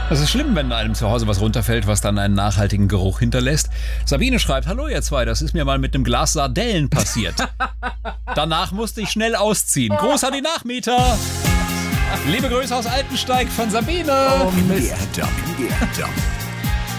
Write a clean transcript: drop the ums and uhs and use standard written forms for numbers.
Das ist schlimm, wenn einem zu Hause was runterfällt, was dann einen nachhaltigen Geruch hinterlässt. Sabine schreibt, hallo ihr zwei, das ist mir mal mit einem Glas Sardellen passiert. Danach musste ich schnell ausziehen. Gruß an die Nachmieter. Liebe Grüße aus Altensteig von Sabine. MDR Jump.